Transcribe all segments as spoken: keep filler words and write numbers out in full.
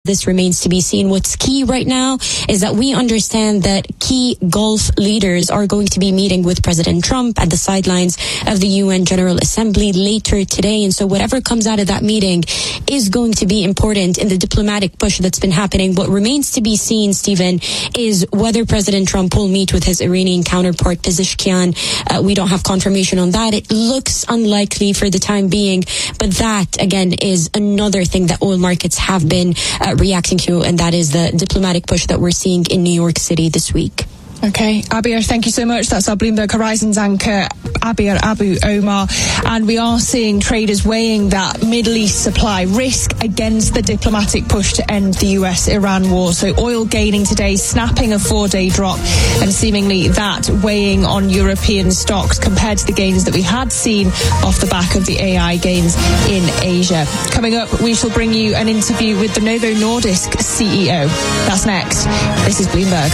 this remains to be seen. What's key right now is that we understand that key Gulf leaders are going to be meeting with President Trump at the sidelines of the U N General Assembly later today. And so whatever comes out of that meeting is going to be important in the diplomatic push that's been happening. What remains to be seen, Stephen, is whether President Trump will meet with his Iranian counterpart, Pezeshkian. Uh, we don't have confirmation on that. It looks unlikely for the time being, but that, again, is another thing that oil markets have been uh, reacting to, and that is the diplomatic push that we're seeing in New York City this week. Okay, Abir, thank you so much. That's our Bloomberg Horizons anchor, Abir Abu Omar. And we are seeing traders weighing that Middle East supply risk against the diplomatic push to end the U S Iran war. So oil gaining today, snapping a four-day drop, and seemingly that weighing on European stocks compared to the gains that we had seen off the back of the A I gains in Asia. Coming up, we shall bring you an interview with the Novo Nordisk C E O. That's next. This is Bloomberg.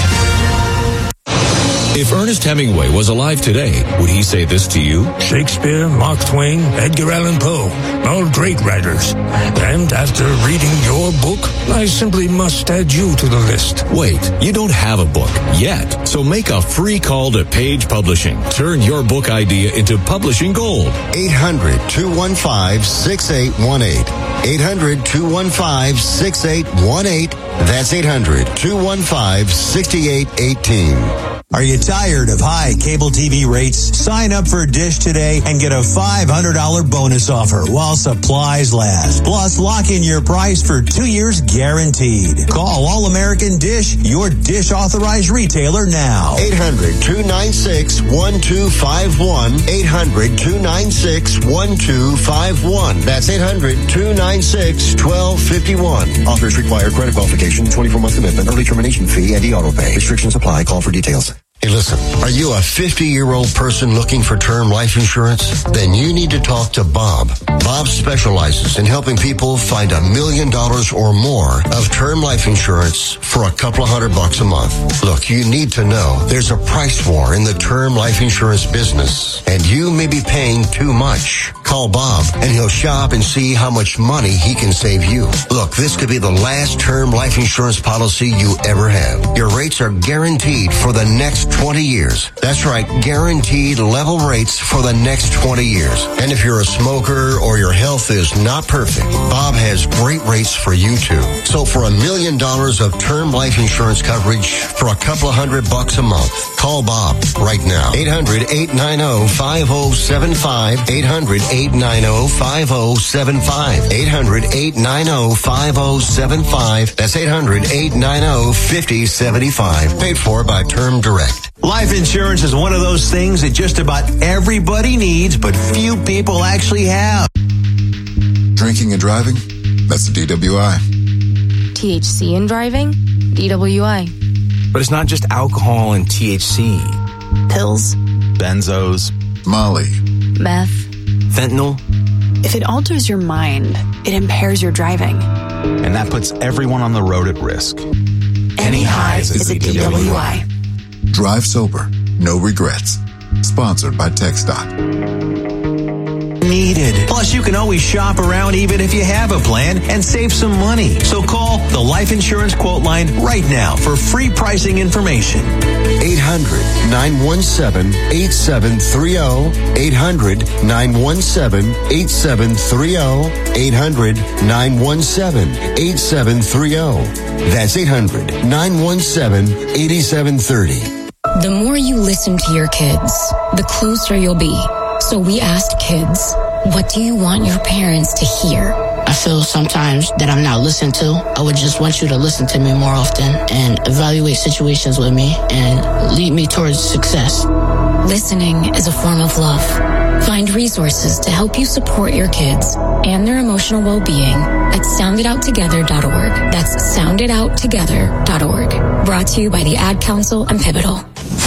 If Ernest Hemingway was alive today, would he say this to you? Shakespeare, Mark Twain, Edgar Allan Poe, all great writers. And after reading your book, I simply must add you to the list. Wait, you don't have a book yet, so make a free call to Page Publishing. Turn your book idea into publishing gold. eight hundred, two one five, six eight one eight. eight hundred, two one five, six eight one eight. That's eight hundred, two one five, six eight one eight. Are you tired of high cable T V rates? Sign up for Dish today and get a five hundred dollars bonus offer while supplies last. Plus, lock in your price for two years guaranteed. Call All American Dish, your Dish authorized retailer now. eight hundred, two nine six, one two five one. eight hundred, two nine six, one two five one. That's eight hundred, two nine six, one two five one. Offers require credit qualification, twenty-four month commitment, early termination fee, and e-auto pay. Restrictions apply. Call for details. Hey, listen, are you a fifty-year-old person looking for term life insurance? Then you need to talk to Bob. Bob specializes in helping people find a million dollars or more of term life insurance for a couple of hundred bucks a month. Look, you need to know there's a price war in the term life insurance business, and you may be paying too much. Call Bob, and he'll shop and see how much money he can save you. Look, this could be the last term life insurance policy you ever have. Your rates are guaranteed for the next twenty years. That's right, guaranteed level rates for the next twenty years. And if you're a smoker or your health is not perfect, Bob has great rates for you too. So for a million dollars of term life insurance coverage for a couple of hundred bucks a month, call Bob right now. eight hundred, eight nine zero, five zero seven five. eight hundred, eight nine zero, five zero seven five. eight hundred, eight nine zero, five zero seven five. That's eight hundred, eight nine zero, five zero seven five. Paid for by Term Direct. Life insurance is one of those things that just about everybody needs, but few people actually have. Drinking and driving? That's a D W I. T H C in driving? D W I. But it's not just alcohol and T H C. Pills. Benzos. Molly. Meth. Fentanyl. If it alters your mind, it impairs your driving. And that puts everyone on the road at risk. Any highs is a D W I. Drive sober. No regrets. Sponsored by TechStock. Needed. Plus, you can always shop around even if you have a plan and save some money. So call the Life Insurance Quote Line right now for free pricing information. eight hundred, nine one seven, eight seven three zero. eight hundred, nine one seven, eight seven three zero. eight hundred, nine one seven, eight seven three zero. That's eight hundred, nine one seven, eight seven three zero. The more you listen to your kids, the closer you'll be. So we asked kids, what do you want your parents to hear? I feel sometimes that I'm not listened to. I would just want you to listen to me more often and evaluate situations with me and lead me towards success. Listening is a form of love. Find resources to help you support your kids and their emotional well-being at sound it out together dot org. That's sound it out together dot org. Brought to you by the Ad Council and Pivotal.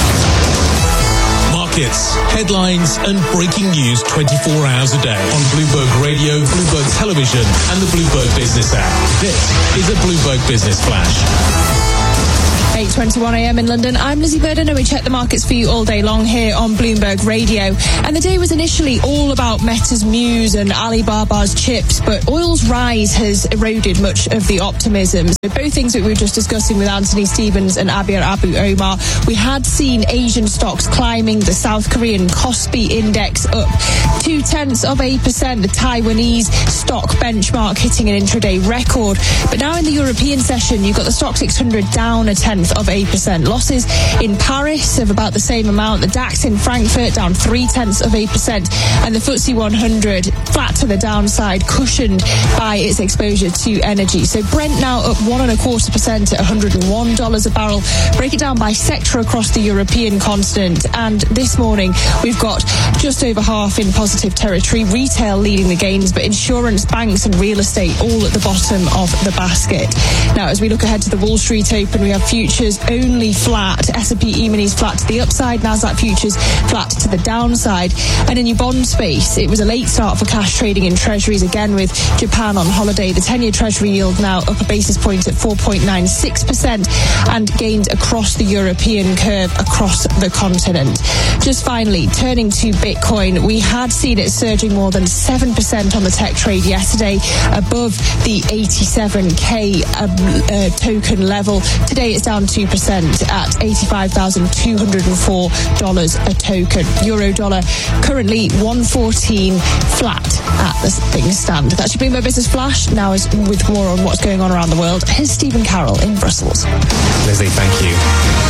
Markets, headlines, and breaking news twenty-four hours a day on Bloomberg Radio, Bloomberg Television, and the Bloomberg Business app. This is a Bloomberg Business Flash. eight twenty-one a m in London. I'm Lizzie Burden and we check the markets for you all day long here on Bloomberg Radio. And the day was initially all about Meta's Muse and Alibaba's chips, but oil's rise has eroded much of the optimism. So both things that we were just discussing with Anthony Stevens and Abir Abu Omar, we had seen Asian stocks climbing, the South Korean Kospi index up two tenths of a percent, the Taiwanese stock benchmark hitting an intraday record. But now in the European session, you've got the stock six hundred down a tenth of a percent. Losses in Paris of about the same amount. The DAX in Frankfurt down three tenths of a percent. And the F T S E one hundred flat to the downside, cushioned by its exposure to energy. So Brent now up one and a quarter percent at one hundred one dollars a barrel. Break it down by sector across the European continent. And this morning, we've got just over half in positive territory. Retail leading the gains, but insurance, banks and real estate all at the bottom of the basket. Now, as we look ahead to the Wall Street Open, we have futures only flat. S and P E-minis flat to the upside. Nasdaq futures flat to the downside. And in your bond space, it was a late start for cash trading in treasuries, again with Japan on holiday. The ten-year treasury yield now up a basis point at four point nine six percent and gained across the European curve across the continent. Just finally, turning to Bitcoin, we had seen it surging more than seven percent on the tech trade yesterday, above the eighty-seven K uh, uh, token level. Today it's down two percent at eighty-five thousand two hundred four dollars a token. Euro dollar currently one fourteen flat at the things stand. That should be my business flash. Now is with more on what's going on around the world. Here's Stephen Carroll in Brussels. Lizzie, thank you.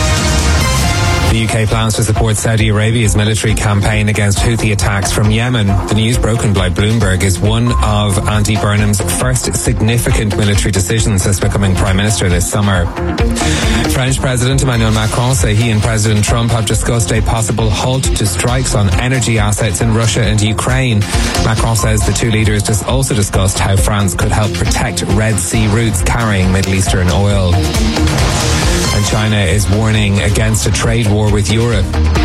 The U K plans to support Saudi Arabia's military campaign against Houthi attacks from Yemen. The news broken by Bloomberg is one of Andy Burnham's first significant military decisions since becoming Prime Minister this summer. French President Emmanuel Macron say he and President Trump have discussed a possible halt to strikes on energy assets in Russia and Ukraine. Macron says the two leaders just also discussed how France could help protect Red Sea routes carrying Middle Eastern oil. And China is warning against a trade war with Europe.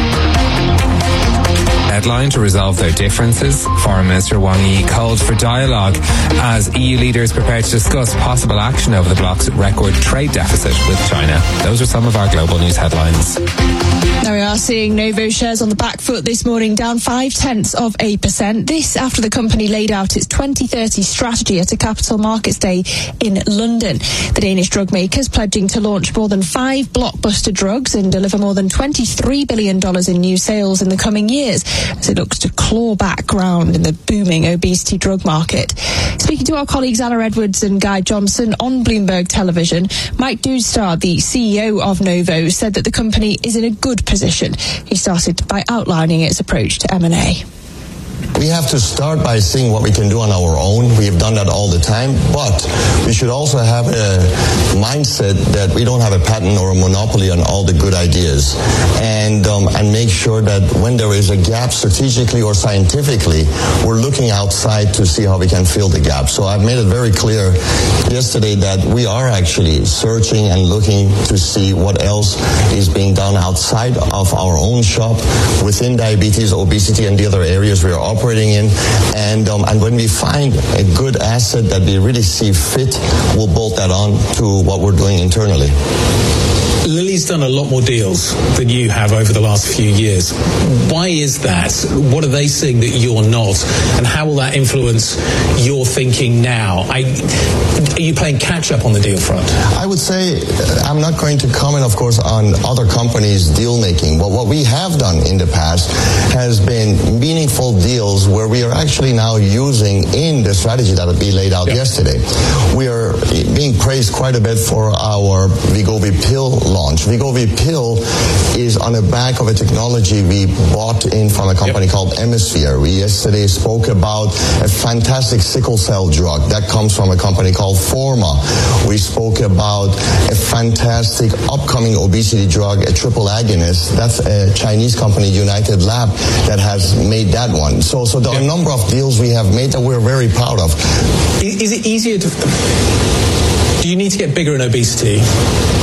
Deadline to resolve their differences. Foreign Minister Wang Yi called for dialogue as E U leaders prepare to discuss possible action over the bloc's record trade deficit with China. Those are some of our global news headlines. Now we are seeing Novo shares on the back foot this morning, down five tenths of a percent. This after the company laid out its twenty thirty strategy at a Capital Markets Day in London. The Danish drug makers pledging to launch more than five blockbuster drugs and deliver more than twenty-three billion dollars in new sales in the coming years, as it looks to claw back ground in the booming obesity drug market. Speaking to our colleagues Anna Edwards and Guy Johnson on Bloomberg Television, Mike Doodstar, the C E O of Novo, said that the company is in a good position. He started by outlining its approach to M and A. We have to start by seeing what we can do on our own. We have done that all the time, but we should also have a mindset that we don't have a patent or a monopoly on all the good ideas, and um, and make sure that when there is a gap strategically or scientifically, we're looking outside to see how we can fill the gap. So I've made it very clear yesterday that we are actually searching and looking to see what else is being done outside of our own shop within diabetes, obesity, and the other areas we are operating in, and um, and when we find a good asset that we really see fit, we'll bolt that on to what we're doing internally. Lilly's done a lot more deals than you have over the last few years. Why is that? What are they seeing that you're not? And how will that influence your thinking now? I, are you playing catch-up on the deal front? I would say I'm not going to comment, of course, on other companies' deal-making. But what we have done in the past has been meaningful deals where we are actually now using in the strategy that we laid out yeah. yesterday. We are being praised quite a bit for our Wegovy pill launch. Wegovy pill is on the back of a technology we bought in from a company yep. called Hemisphere. We yesterday spoke about a fantastic sickle cell drug that comes from a company called Forma. We spoke about a fantastic upcoming obesity drug, a triple agonist. That's a Chinese company, United Lab, that has made that one. So, so there are a number of deals we have made that we're very proud of. Is it easier to... Do you need to get bigger in obesity?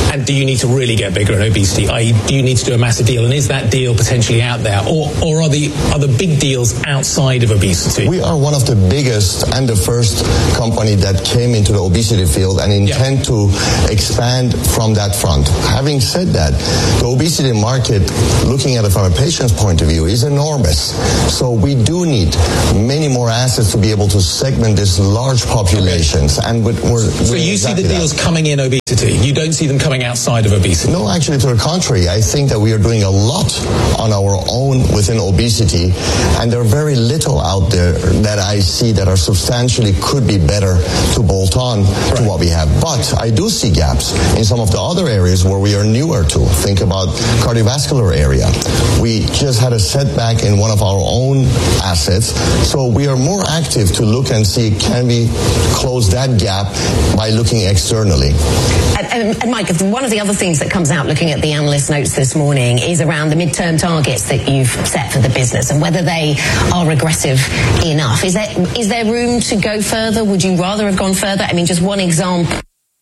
And do you need to really get bigger in obesity? that is, do you need to do a massive deal? And is that deal potentially out there? Or, or are, the, are the big deals outside of obesity? We are one of the biggest and the first company that came into the obesity field and intend yeah. to expand from that front. Having said that, the obesity market, looking at it from a patient's point of view, is enormous. So we do need many more assets to be able to segment these large populations. Okay. And we're, we're so you exactly see the deals that. coming in obesity? You don't see them coming outside of obesity? No, actually, to the contrary. I think that we are doing a lot on our own within obesity, and there are very little out there that I see that are substantially could be better to bolt on right. to what we have. But I do see gaps in some of the other areas where we are newer to. Think about cardiovascular area. We just had a setback in one of our own assets, so we are more active to look and see can we close that gap by looking externally. And, and, and Mike, one of the other things that comes out looking at the analyst notes this morning is around the midterm targets that you've set for the business and whether they are aggressive enough. Is there is there room to go further? Would you rather have gone further? I mean, just one example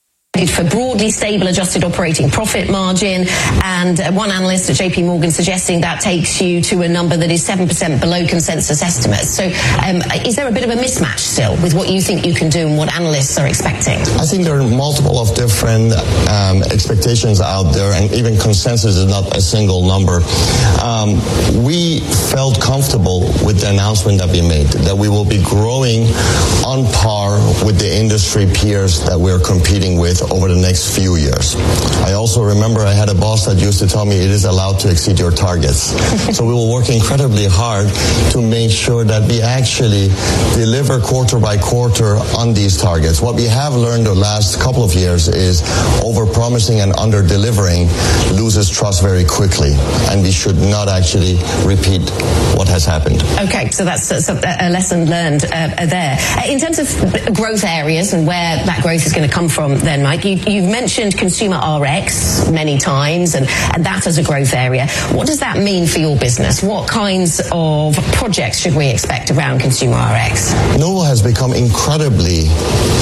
for broadly stable adjusted operating profit margin, and one analyst at J P Morgan suggesting that takes you to a number that is seven percent below consensus estimates. So um, is there a bit of a mismatch still with what you think you can do and what analysts are expecting? I think there are multiple of different um, expectations out there, and even consensus is not a single number. Um, we felt comfortable with the announcement that we made, that we will be growing on par with the industry peers that we're competing with over the next few years. I also remember I had a boss that used to tell me it is allowed to exceed your targets. So we will work incredibly hard to make sure that we actually deliver quarter by quarter on these targets. What we have learned the last couple of years is over-promising and under-delivering loses trust very quickly, and we should not actually repeat what has happened. Okay, so that's a lesson learned uh, there. In terms of growth areas and where that growth is going to come from then, Mike, you, you've mentioned consumer R X many times, and, and that as a growth area. What does that mean for your business? What kinds of projects should we expect around consumer R X? Novo has become incredibly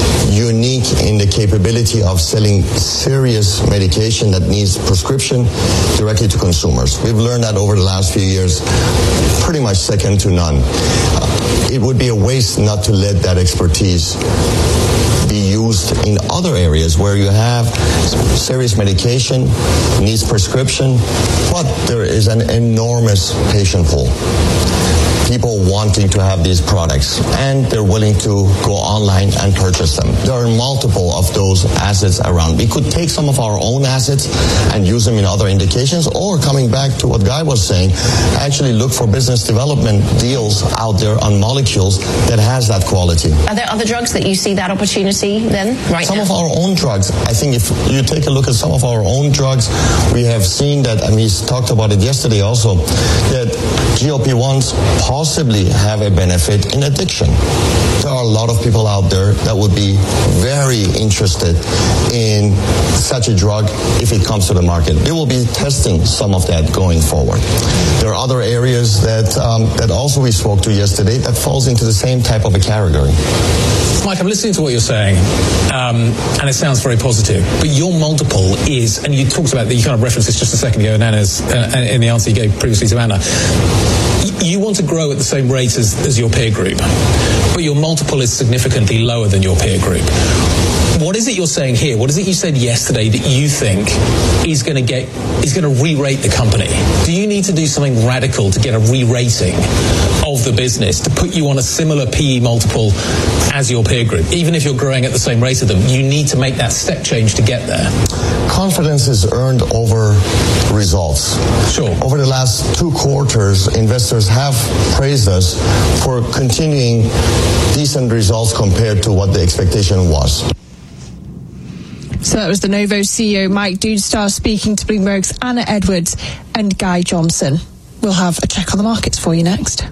unique in the capability of selling serious medication that needs prescription directly to consumers. We've learned that over the last few years, pretty much second to none. Uh, it would be a waste not to let that expertise be used in other areas where you have serious medication, needs prescription, but there is an enormous patient pool. People wanting to have these products, and they're willing to go online and purchase them. There are multiple of those assets around. We could take some of our own assets and use them in other indications, or coming back to what Guy was saying, actually look for business development deals out there on molecules that has that quality. Are there other drugs that you see that opportunity then, right Some now? of our own drugs. I think if you take a look at some of our own drugs, we have seen that, and we talked about it yesterday also, that G L P ones possibly have a benefit in addiction. There are a lot of people out there that would be very interested in such a drug if it comes to the market. They will be testing some of that going forward. There are other areas that um, that also we spoke to yesterday that falls into the same type of a category. Mike, I'm listening to what you're saying, um, and it sounds very positive. But your multiple is, and you talked about that, you kind of referenced this just a second ago in Anna's, uh, in the answer you gave previously to Anna. You want to grow at the same rate as, as your peer group, but your multiple is significantly lower than your peer group. What is it you're saying here? What is it you said yesterday that you think is going to get is going to re-rate the company? Do you need to do something radical to get a re-rating of the business to put you on a similar P E multiple as your peer group? Even if you're growing at the same rate of them, you need to make that step change to get there. Confidence is earned over results. Sure. Over the last two quarters, investors have praised us for continuing decent results compared to what the expectation was. So that was the Novo C E O, Mike Doudstar, speaking to Bloomberg's Anna Edwards and Guy Johnson. We'll have a check on the markets for you next.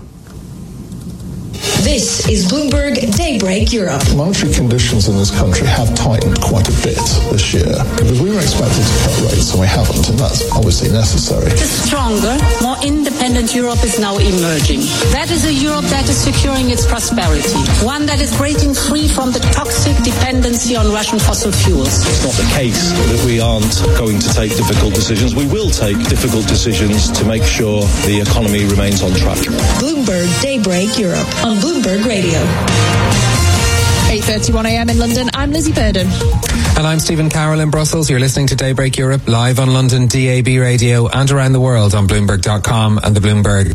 This is Bloomberg Daybreak Europe. Monetary conditions in this country have tightened quite a bit this year because we were expected to cut rates and we haven't, and that's obviously necessary. It's a stronger, more independent independent Europe is now emerging. That is a Europe that is securing its prosperity, one that is breaking free from the toxic dependency on Russian fossil fuels. It's not the case that we aren't going to take difficult decisions. We will take difficult decisions to make sure the economy remains on track. Bloomberg Daybreak Europe on Bloomberg Radio. eight thirty-one a.m. in London. I'm Lizzie Burden. And I'm Stephen Carroll in Brussels. You're listening to Daybreak Europe live on London D A B radio and around the world on Bloomberg dot com and the Bloomberg.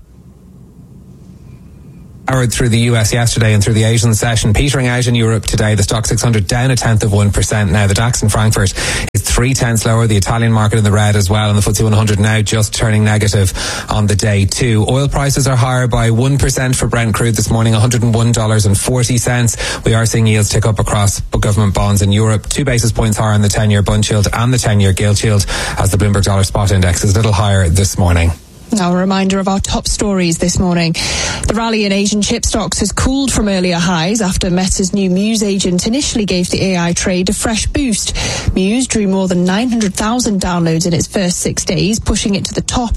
Powered through the U S yesterday and through the Asian session, petering out in Europe today. The Stock six hundred down a tenth of one percent now. The DAX in Frankfurt is three tenths lower. The Italian market in the red as well, and the F T S E one hundred now just turning negative on the day too. Oil prices are higher by one percent for Brent crude this morning, one hundred one dollars and forty cents. We are seeing yields tick up across government bonds in Europe. Two basis points higher on the ten-year bund yield and the ten-year gilt yield, as the Bloomberg Dollar Spot Index is a little higher this morning. Now a reminder of our top stories this morning. The rally in Asian chip stocks has cooled from earlier highs after Meta's new Muse agent initially gave the A I trade a fresh boost. Muse drew more than nine hundred thousand downloads in its first six days, pushing it to the top.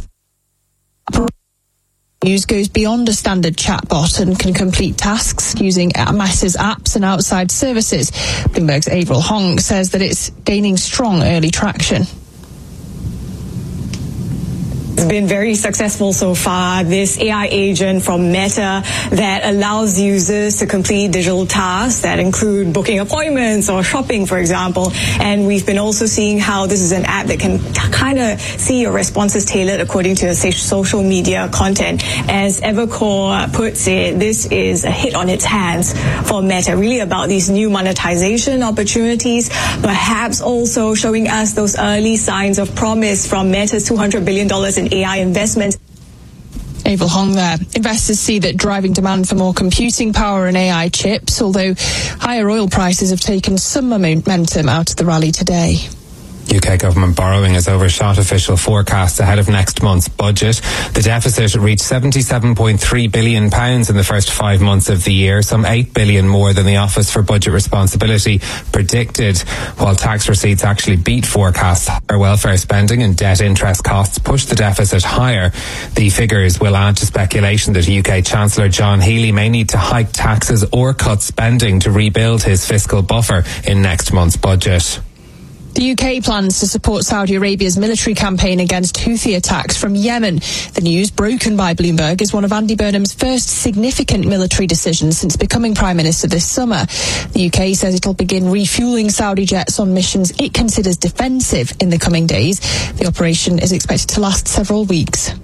Muse goes beyond a standard chatbot and can complete tasks using Meta's apps and outside services. Bloomberg's Avril Hong says that it's gaining strong early traction. It's been very successful so far. This A I agent from Meta that allows users to complete digital tasks that include booking appointments or shopping, for example. And we've been also seeing how this is an app that can kind of see your responses tailored according to your social media content. As Evercore puts it, this is a hit on its hands for Meta, really about these new monetization opportunities, perhaps also showing us those early signs of promise from Meta's two hundred billion dollars in A I investment. Avril Hong there. Investors see that driving demand for more computing power and A I chips, although higher oil prices have taken some momentum out of the rally today. U K government borrowing has overshot official forecasts ahead of next month's budget. The deficit reached seventy-seven point three billion pounds in the first five months of the year, some eight billion more than the Office for Budget Responsibility predicted, while tax receipts actually beat forecasts. Higher welfare spending and debt interest costs pushed the deficit higher. The figures will add to speculation that U K Chancellor John Healey may need to hike taxes or cut spending to rebuild his fiscal buffer in next month's budget. The U K plans to support Saudi Arabia's military campaign against Houthi attacks from Yemen. The news, broken by Bloomberg, is one of Andy Burnham's first significant military decisions since becoming Prime Minister this summer. The U K says it'll begin refuelling Saudi jets on missions it considers defensive in the coming days. The operation is expected to last several weeks.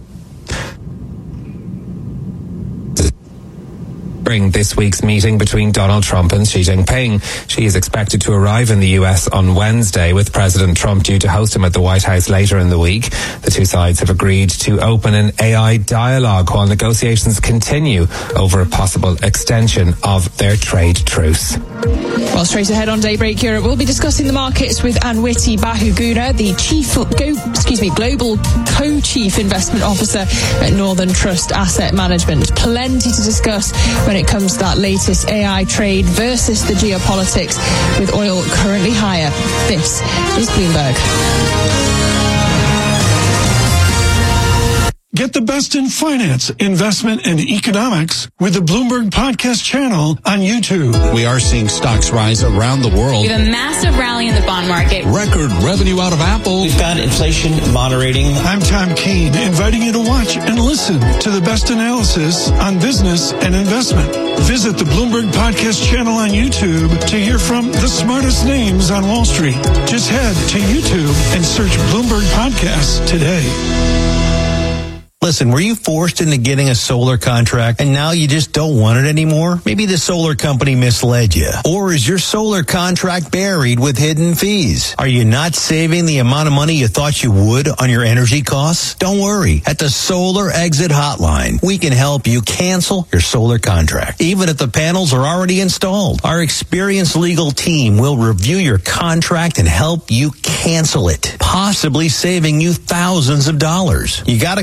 This week's meeting between Donald Trump and Xi Jinping. She is expected to arrive in the U S on Wednesday, with President Trump due to host him at the White House later in the week. The two sides have agreed to open an A I dialogue while negotiations continue over a possible extension of their trade truce. Well, straight ahead on Daybreak Europe, we'll be discussing the markets with Anwiti Bahuguna, the chief, go, excuse me, global co-chief investment officer at Northern Trust Asset Management. Plenty to discuss when it comes to that latest A I trade versus the geopolitics, with oil currently higher. This is Bloomberg. Get the best in finance, investment, and economics with the Bloomberg Podcast channel on YouTube. We are seeing stocks rise around the world. We have a massive rally in the bond market. Record revenue out of Apple. We've got inflation moderating. I'm Tom Keene, inviting you to watch and listen to the best analysis on business and investment. Visit the Bloomberg Podcast channel on YouTube to hear from the smartest names on Wall Street. Just head to YouTube and search Bloomberg Podcasts today. Listen, were you forced into getting a solar contract and now you just don't want it anymore? Maybe the solar company misled you. Or is your solar contract buried with hidden fees? Are you not saving the amount of money you thought you would on your energy costs? Don't worry. At the Solar Exit Hotline, we can help you cancel your solar contract, even if the panels are already installed. Our experienced legal team will review your contract and help you cancel it, possibly saving you thousands of dollars. You got to call right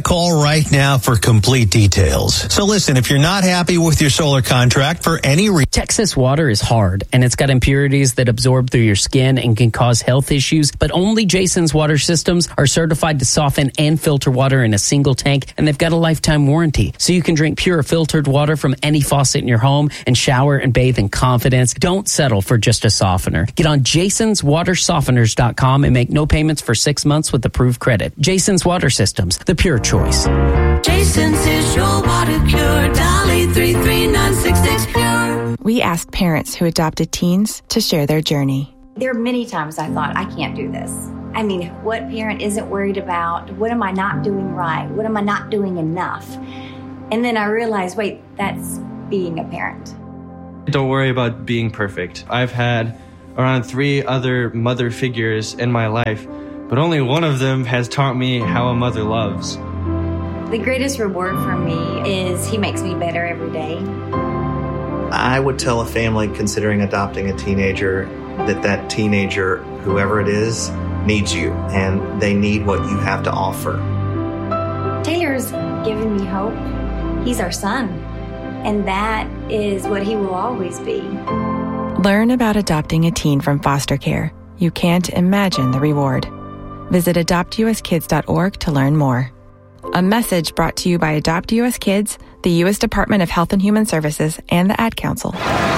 right now for complete details. So listen, if you're not happy with your solar contract for any reason... Texas water is hard, and it's got impurities that absorb through your skin and can cause health issues, but only Jason's water systems are certified to soften and filter water in a single tank, and they've got a lifetime warranty. So you can drink pure filtered water from any faucet in your home and shower and bathe in confidence. Don't settle for just a softener. Get on jasons water softeners dot com and make no payments for six months with approved credit. Jason's Water Systems, the pure choice. Jason's is your water cure. Dolly three three nine six six pure. We asked parents who adopted teens to share their journey. There are many times I thought, I can't do this. I mean, what parent isn't worried about? What am I not doing right? What am I not doing enough? And then I realized, wait, that's being a parent. Don't worry about being perfect. I've had around three other mother figures in my life, but only one of them has taught me how a mother loves. The greatest reward for me is he makes me better every day. I would tell a family considering adopting a teenager that that teenager, whoever it is, needs you, and they need what you have to offer. Taylor's given me hope. He's our son, and that is what he will always be. Learn about adopting a teen from foster care. You can't imagine the reward. Visit adopt u s kids dot org to learn more. A message brought to you by Adopt U S Kids, the U S Department of Health and Human Services, and the Ad Council.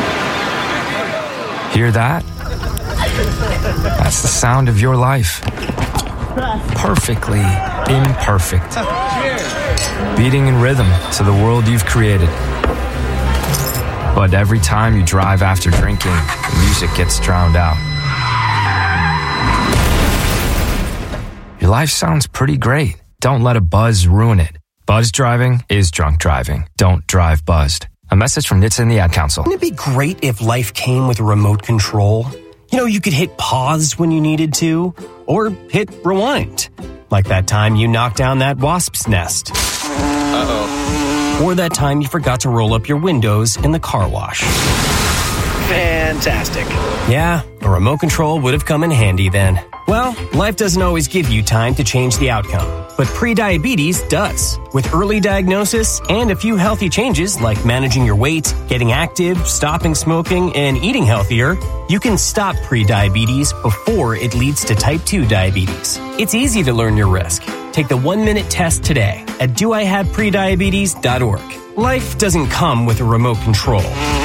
Hear that? That's the sound of your life. Perfectly imperfect. Beating in rhythm to the world you've created. But every time you drive after drinking, the music gets drowned out. Your life sounds pretty great. Don't let a buzz ruin it. Buzz driving is drunk driving. Don't drive buzzed. A message from N H T S A and the Ad Council. Wouldn't it be great if life came with a remote control? You know, you could hit pause when you needed to, or hit rewind. Like that time you knocked down that wasp's nest. Uh-oh. Or that time you forgot to roll up your windows in the car wash. Fantastic. Yeah, a remote control would have come in handy then. Well, life doesn't always give you time to change the outcome, but prediabetes does. With early diagnosis and a few healthy changes like managing your weight, getting active, stopping smoking, and eating healthier, you can stop prediabetes before it leads to type two diabetes. It's easy to learn your risk. Take the one-minute test today at do I have prediabetes dot org. Life doesn't come with a remote control.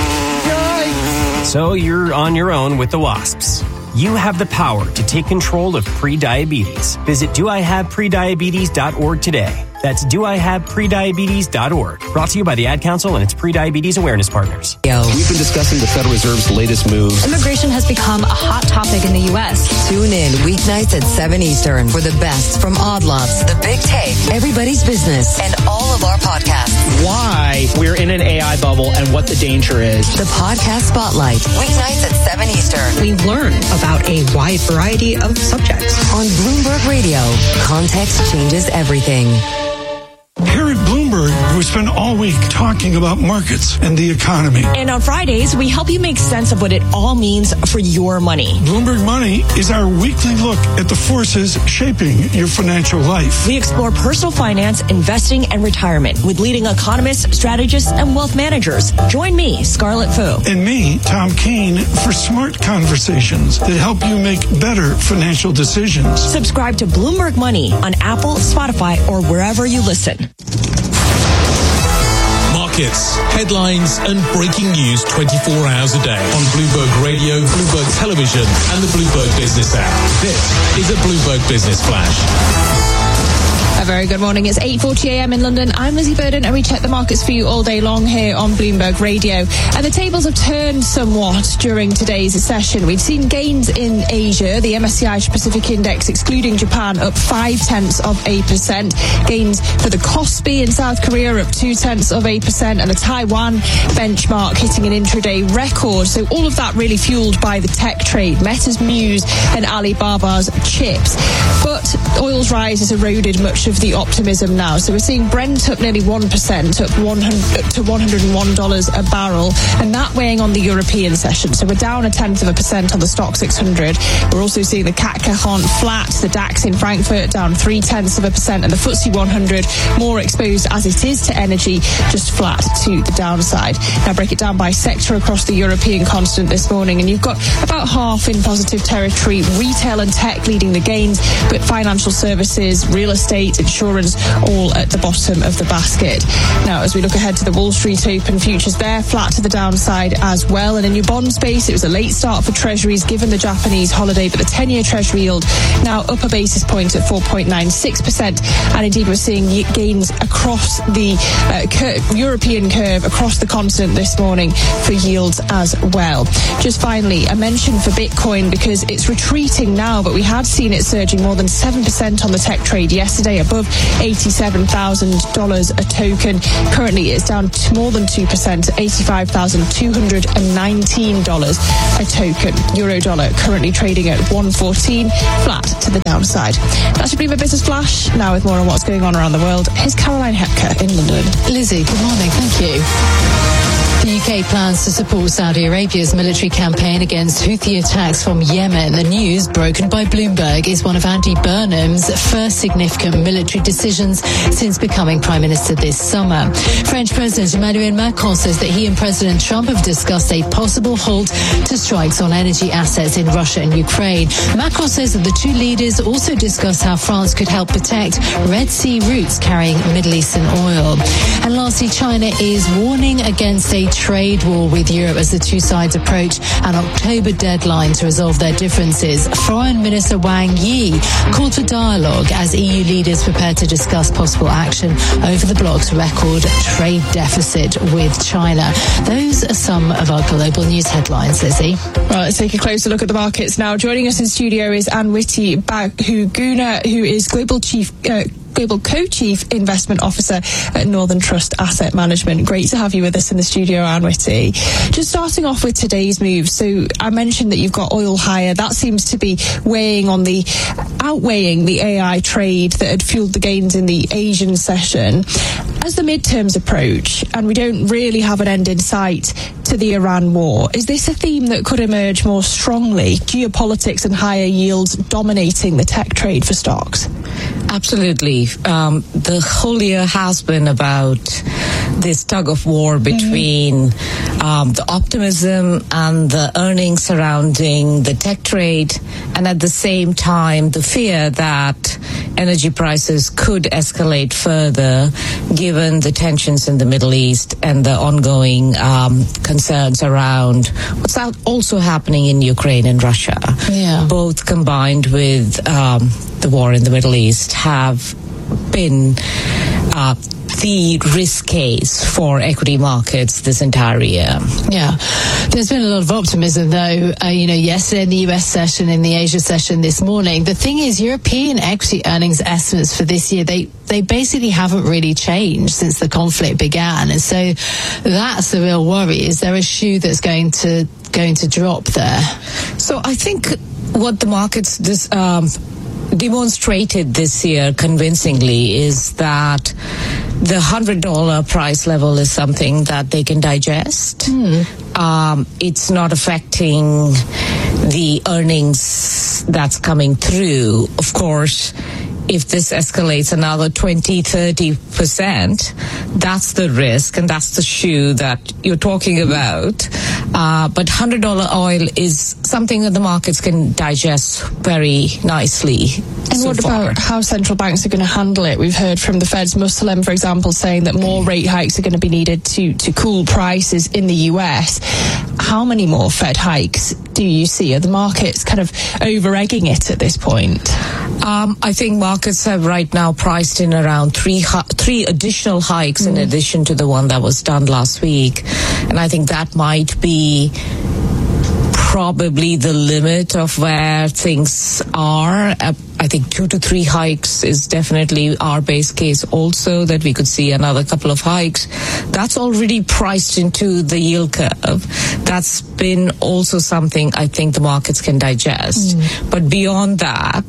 So you're on your own with the wasps. You have the power to take control of prediabetes. Visit do I have prediabetes dot org today. That's do I have prediabetes dot org. Brought to you by the Ad Council and its prediabetes awareness partners. We've been discussing the Federal Reserve's latest moves. Immigration has become a hot topic in the U S. Tune in weeknights at seven Eastern for the best from Odd Lots, The Big Take, Everybody's Business, and all of our podcasts. Why we're in an A I bubble and what the danger is. The Podcast Spotlight, weeknights at seven Eastern. We learn about a wide variety of subjects. On Bloomberg Radio, context changes everything. Here at Bloomberg, we spend all week talking about markets and the economy. And on Fridays, we help you make sense of what it all means for your money. Bloomberg Money is our weekly look at the forces shaping your financial life. We explore personal finance, investing, and retirement with leading economists, strategists, and wealth managers. Join me, Scarlett Fu. And me, Tom Keene, for smart conversations that help you make better financial decisions. Subscribe to Bloomberg Money on Apple, Spotify, or wherever you listen. Markets, headlines, and breaking news twenty-four hours a day on Bloomberg Radio, Bloomberg Television, and the Bloomberg Business app. This is a Bloomberg Business Flash. A very good morning. It's eight forty a m in London. I'm Lizzie Burden, and we check the markets for you all day long here on Bloomberg Radio. And the tables have turned somewhat during today's session. We've seen gains in Asia. The M S C I Pacific Index, excluding Japan, up five tenths of a percent. Gains for the Kospi in South Korea up two tenths of a percent, and the Taiwan benchmark hitting an intraday record. So all of that really fueled by the tech trade, Meta's Muse and Alibaba's chips. But oil's rise has eroded much of of the optimism now. So we're seeing Brent up nearly one percent, up one hundred to one hundred one dollars a barrel, and that weighing on the European session. So we're down a tenth of a percent on the Stock six hundred. We're also seeing the C A C Cajon flat, the DAX in Frankfurt down three tenths of a percent, and the F T S E one hundred more exposed as it is to energy, just flat to the downside. Now break it down by sector across the European continent this morning, and you've got about half in positive territory. Retail and tech leading the gains, but financial services, real estate, insurance all at the bottom of the basket. Now as we look ahead to the Wall Street Open, futures there flat to the downside as well. And in your bond space, it was a late start for treasuries given the Japanese holiday, but the ten-year treasury yield now up a basis point at four point nine six percent, and indeed we're seeing gains across the uh, cur- European curve across the continent this morning for yields as well. Just finally, a mention for Bitcoin, because it's retreating now, but we had seen it surging more than seven percent on the tech trade yesterday, above eighty-seven thousand dollars a token. Currently it's down to more than two percent, eighty-five thousand two hundred nineteen dollars a token. Euro dollar currently trading at one fourteen, flat to the downside. That should be my business flash. Now with more on what's going on around the world, here's Caroline Hepker in London. Lizzie, good morning. Thank you. The U K plans to support Saudi Arabia's military campaign against Houthi attacks from Yemen. The news, broken by Bloomberg, is one of Andy Burnham's first significant military decisions since becoming Prime Minister this summer. French President Emmanuel Macron says that he and President Trump have discussed a possible halt to strikes on energy assets in Russia and Ukraine. Macron says that the two leaders also discussed how France could help protect Red Sea routes carrying Middle Eastern oil. And lastly, China is warning against a trade war with Europe as the two sides approach an October deadline to resolve their differences. Foreign Minister Wang Yi called for dialogue as E U leaders prepare to discuss possible action over the bloc's record trade deficit with China. Those are some of our global news headlines, Lizzie. Well, let's take a closer look at the markets now. Joining us in studio is Anne Whitty Bahuguna, who is Global Chief uh, Global Co-Chief Investment Officer at Northern Trust Asset Management. Great to have you with us in the studio, Anne Whitty. Just starting off with today's move. So I mentioned that you've got oil higher. That seems to be weighing on the, outweighing the A I trade that had fueled the gains in the Asian session. As the midterms approach, and we don't really have an end in sight to the Iran war, is this a theme that could emerge more strongly? Geopolitics and higher yields dominating the tech trade for stocks? Absolutely. Um, the whole year has been about this tug of war between mm. um, the optimism and the earnings surrounding the tech trade, and at the same time the fear that energy prices could escalate further given the tensions in the Middle East and the ongoing um, concerns around what's also happening in Ukraine and Russia. Yeah. Both combined with um, the war in the Middle East have been uh, the risk case for equity markets this entire year. Yeah. There's been a lot of optimism, though, uh, you know, yesterday in the U S session, in the Asia session this morning. The thing is, European equity earnings estimates for this year, they, they basically haven't really changed since the conflict began. And so that's the real worry. Is there a shoe that's going to going to drop there? So I think what the markets this um, demonstrated this year convincingly is that the one hundred dollars price level is something that they can digest. Mm. Um, it's not affecting the earnings that's coming through. Of course, if this escalates another twenty, thirty percent, that's the risk and that's the shoe that you're talking about. Uh, but one hundred dollars oil is something that the markets can digest very nicely. And so what far. about how central banks are going to handle it? We've heard from the Fed's Muslim, for example, saying that more rate hikes are going to be needed to, to cool prices in the U S. How many more Fed hikes do you see? Are the markets kind of over-egging it at this point? Um, I think markets have right now priced in around three three additional hikes mm. in addition to the one that was done last week. And I think that might be probably the limit of where things are. Uh, I think two to three hikes is definitely our base case also, that we could see another couple of hikes. That's already priced into the yield curve. That's been also something I think the markets can digest. Mm. But beyond that,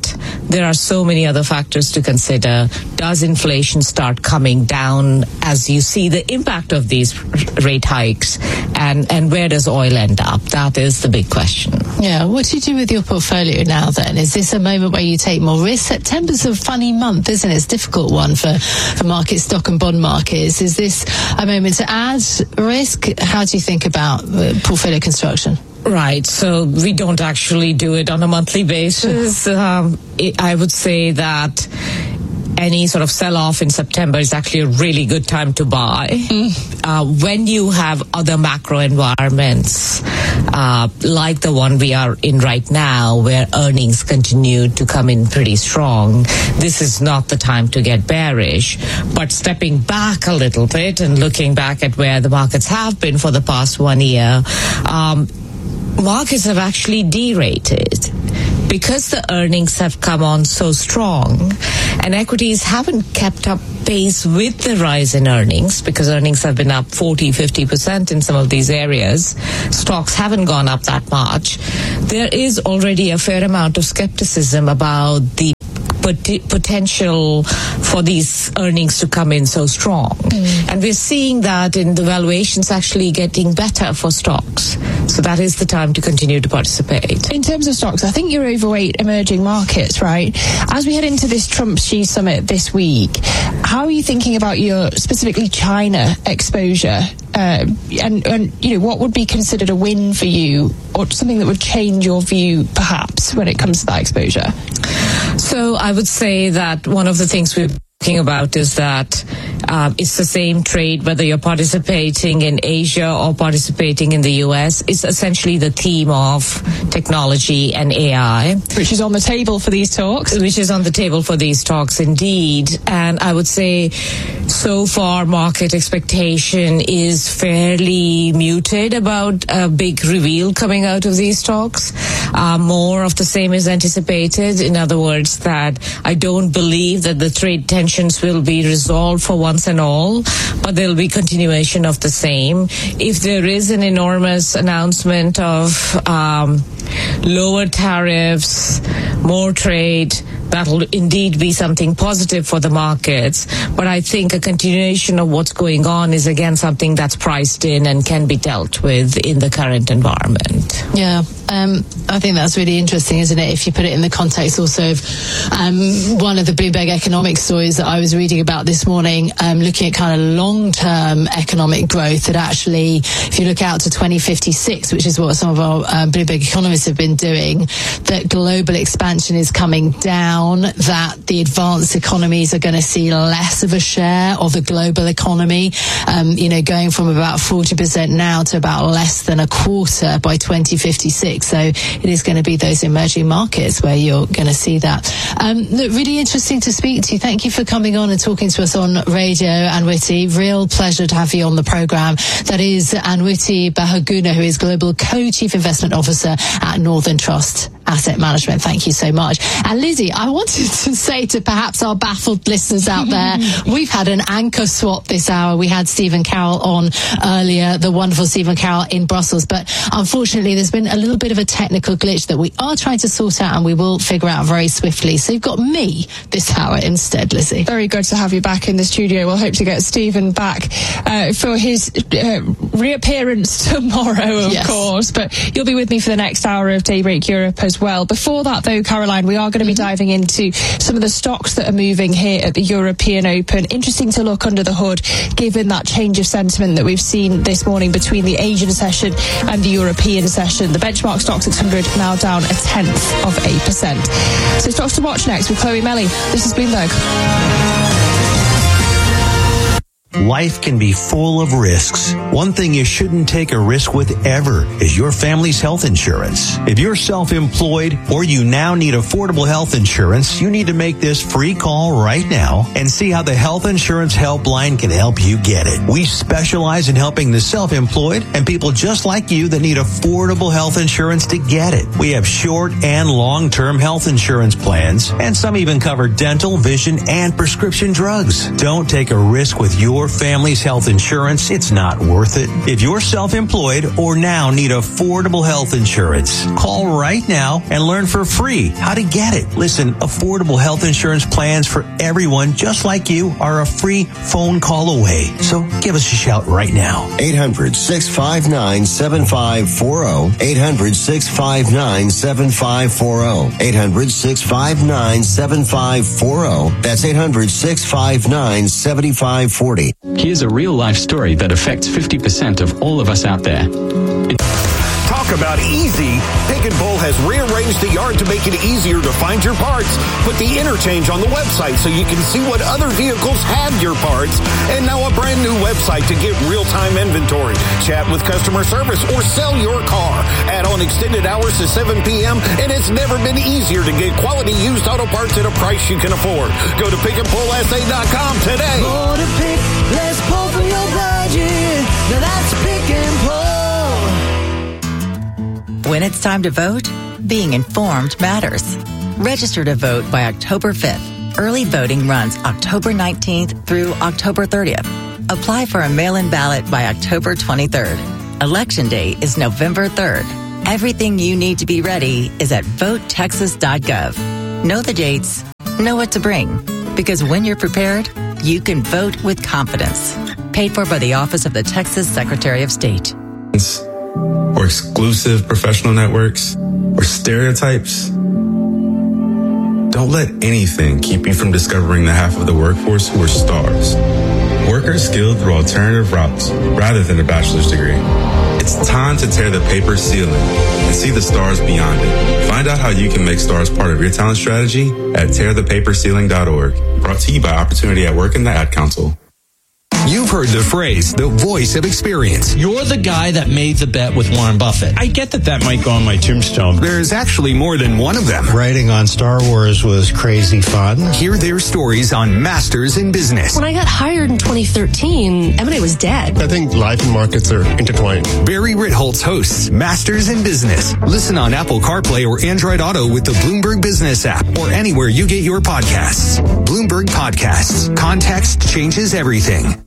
there are so many other factors to consider. Does inflation start coming down as you see the impact of these rate hikes? And, and where does oil end up? That is the big question. Yeah. What do you do with your portfolio now then? Is this a moment where you take more risk? September's a funny month, isn't it? It's a difficult one for, for market stock and bond markets. Is this a moment to add risk? How do you think about uh, portfolio construction? Right. So we don't actually do it on a monthly basis. um, it, I would say that any sort of sell-off in September is actually a really good time to buy. Mm. Uh, when you have other macro environments, uh, like the one we are in right now, where earnings continue to come in pretty strong, this is not the time to get bearish. But stepping back a little bit and looking back at where the markets have been for the past one year, um, markets have actually derated. Because the earnings have come on so strong and equities haven't kept up pace with the rise in earnings, because earnings have been up forty, fifty percent in some of these areas, stocks haven't gone up that much, there is already a fair amount of skepticism about the pot- potential for these earnings to come in so strong. Mm. And we're seeing that in the valuations actually getting better for stocks. So that is the time to continue to participate. In terms of stocks, I think you're overweight emerging markets, right? As we head into this Trump-Xi summit this week, how are you thinking about your specifically China exposure? Uh, and, and, you know, what would be considered a win for you, or something that would change your view, perhaps, when it comes to that exposure? So I would say that one of the things we're talking about is that uh, it's the same trade whether you're participating in Asia or participating in the U S. It's essentially the theme of technology and A I. Which is on the table for these talks. Which is on the table for these talks, indeed. And I would say so far market expectation is fairly muted about a big reveal coming out of these talks. Uh, more of the same is anticipated. In other words, that I don't believe that the trade tensions will be resolved for once and all, but there will be continuation of the same. If there is an enormous announcement of um, lower tariffs, more trade, that will indeed be something positive for the markets. But I think a continuation of what's going on is, again, something that's priced in and can be dealt with in the current environment. Yeah, um, I think that's really interesting, isn't it? If you put it in the context also of um, one of the Bloomberg economic stories that I was reading about this morning, um, looking at kind of long-term economic growth, that actually, if you look out to twenty fifty-six, which is what some of our uh, Bloomberg economists have been doing, that global expansion is coming down, that the advanced economies are going to see less of a share of the global economy, um, you know, going from about forty percent now to about less than a quarter by twenty fifty-six. So it is going to be those emerging markets where you're going to see that. Um, look, really interesting to speak to you. Thank you for coming on and talking to us on radio, Anwiti. Real pleasure to have you on the programme. That is Anwiti Bahaguna, who is Global Co-Chief Investment Officer at Northern Trust Asset Management. Thank you so much. And Lizzie, I wanted to say to perhaps our baffled listeners out there, we've had an anchor swap this hour. We had Stephen Carroll on earlier, the wonderful Stephen Carroll in Brussels, but unfortunately there's been a little bit of a technical glitch that we are trying to sort out, and we will figure out very swiftly. So you've got me this hour instead, Lizzie. Very good to have you back in the studio. We'll hope to get Stephen back uh, for his uh, reappearance tomorrow, of yes. course, but you'll be with me for the next hour of Daybreak Europe as well. Before that, though, Caroline, we are going to be mm-hmm. diving into some of the stocks that are moving here at the European Open. Interesting to look under the hood, given that change of sentiment that we've seen this morning between the Asian session and the European session. The benchmark stock six hundred now down a tenth of eight percent. So stocks to watch next with Chloe Melly. This is Bloomberg. Life can be full of risks. One thing you shouldn't take a risk with ever is your family's health insurance. If you're self-employed or you now need affordable health insurance, you need to make this free call right now and see how the Health Insurance Helpline can help you get it. We specialize in helping the self-employed and people just like you that need affordable health insurance to get it. We have short and long-term health insurance plans, and some even cover dental, vision, and prescription drugs. Don't take a risk with your your family's health insurance, it's not worth it. If you're self-employed or now need affordable health insurance, call right now and learn for free how to get it. Listen, affordable health insurance plans for everyone just like you are a free phone call away. So give us a shout right now. eight hundred, six five nine, seven five four zero. eight hundred, six five nine, seven five four zero. eight hundred, six five nine, seven five four zero. That's eight hundred, six five nine, seven five four zero. Here's a real-life story that affects fifty percent of all of us out there. Talk about easy. Pick and Pull has rearranged the yard to make it easier to find your parts. Put the interchange on the website so you can see what other vehicles have your parts. And now a brand new website to get real-time inventory, chat with customer service, or sell your car. Add on extended hours to seven p.m. and it's never been easier to get quality used auto parts at a price you can afford. Go to pick and pull s a dot com today. More to pick, let's pull from your budget. Now that's Pick and Pull. When it's time to vote, being informed matters. Register to vote by October fifth. Early voting runs October nineteenth through October thirtieth. Apply for a mail-in ballot by October twenty-third. Election Day is November third. Everything you need to be ready is at vote texas dot gov. Know the dates, know what to bring. Because when you're prepared, you can vote with confidence. Paid for by the Office of the Texas Secretary of State. Or exclusive professional networks, or stereotypes. Don't let anything keep you from discovering the half of the workforce who are stars. Workers skilled through alternative routes rather than a bachelor's degree. It's time to tear the paper ceiling and see the stars beyond it. Find out how you can make stars part of your talent strategy at tear the paper ceiling dot org. Brought to you by Opportunity at Work and the Ad Council. You've heard the phrase, the voice of experience. You're the guy that made the bet with Warren Buffett. I get that that might go on my tombstone. There's actually more than one of them. Writing on Star Wars was crazy fun. Hear their stories on Masters in Business. When I got hired in twenty thirteen, M and A was dead. I think life and markets are intertwined. Barry Ritholtz hosts Masters in Business. Listen on Apple CarPlay or Android Auto with the Bloomberg Business app or anywhere you get your podcasts. Bloomberg Podcasts. Context changes everything.